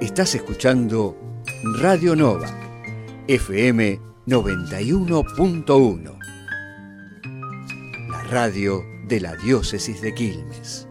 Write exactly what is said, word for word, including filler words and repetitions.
Estás escuchando Radio Nova, F M noventa y uno punto uno. La radio de la diócesis de Quilmes.